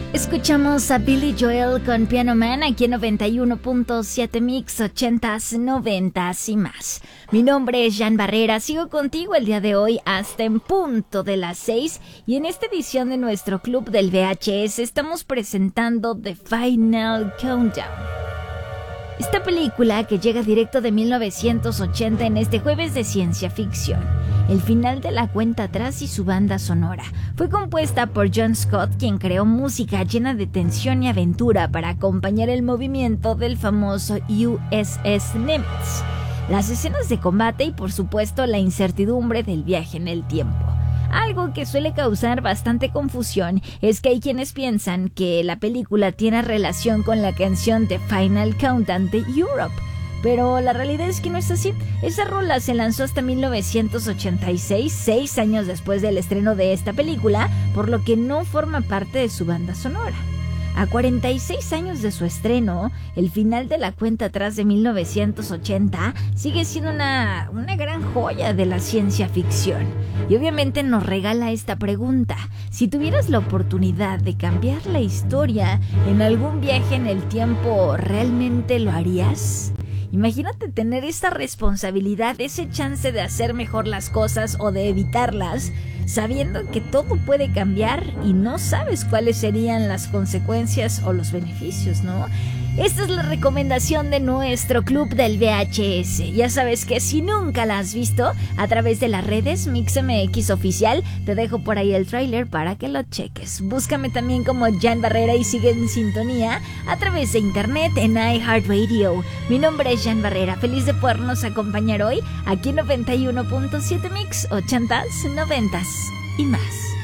Escuchamos a Billy Joel con Piano Man aquí en 91.7 Mix 80s, 90s y más. Mi nombre es Jan Barrera, sigo contigo el día de hoy hasta en punto de las 6 y en esta edición de nuestro club del VHS estamos presentando The Final Countdown. Esta película que llega directo de 1980 en este jueves de ciencia ficción. El final de la cuenta atrás y su banda sonora. Fue compuesta por John Scott, quien creó música llena de tensión y aventura para acompañar el movimiento del famoso USS Nimitz, las escenas de combate y por supuesto la incertidumbre del viaje en el tiempo. Algo que suele causar bastante confusión es que hay quienes piensan que la película tiene relación con la canción The Final Countdown de Europe, pero la realidad es que no es así. Esa rola se lanzó hasta 1986, 6 años después del estreno de esta película, por lo que no forma parte de su banda sonora. A 46 años de su estreno, el final de la cuenta atrás de 1980 sigue siendo una gran joya de la ciencia ficción. Y obviamente nos regala esta pregunta: si tuvieras la oportunidad de cambiar la historia en algún viaje en el tiempo, ¿realmente lo harías? Imagínate tener esa responsabilidad, ese chance de hacer mejor las cosas o de evitarlas, sabiendo que todo puede cambiar y no sabes cuáles serían las consecuencias o los beneficios, ¿no? Esta es la recomendación de nuestro club del VHS. Ya sabes que si nunca la has visto, a través de las redes MixMX Oficial, te dejo por ahí el tráiler para que lo cheques. Búscame también como Jan Barrera y sigue en sintonía a través de internet en iHeartRadio. Mi nombre es Jan Barrera, feliz de podernos acompañar hoy aquí en 91.7 Mix 80s, 90s y más.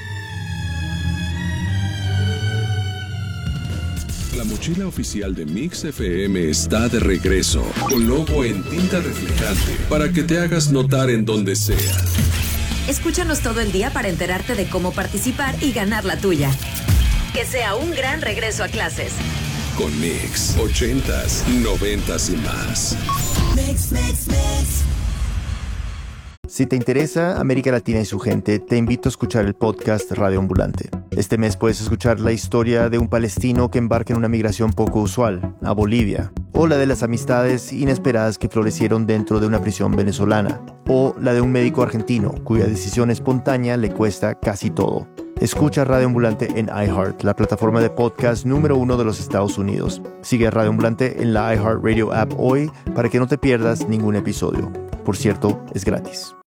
La mochila oficial de Mix FM está de regreso, con logo en tinta reflejante, para que te hagas notar en donde sea. Escúchanos todo el día para enterarte de cómo participar y ganar la tuya. Que sea un gran regreso a clases. Con Mix, 80s, 90s y más. Mix, mix, mix. Si te interesa América Latina y su gente, te invito a escuchar el podcast Radio Ambulante. Este mes puedes escuchar la historia de un palestino que embarca en una migración poco usual, a Bolivia, o la de las amistades inesperadas que florecieron dentro de una prisión venezolana, o la de un médico argentino cuya decisión espontánea le cuesta casi todo. Escucha Radio Ambulante en iHeart, la plataforma de podcast número 1 de los Estados Unidos. Sigue a Radio Ambulante en la iHeartRadio app hoy para que no te pierdas ningún episodio. Por cierto, es gratis.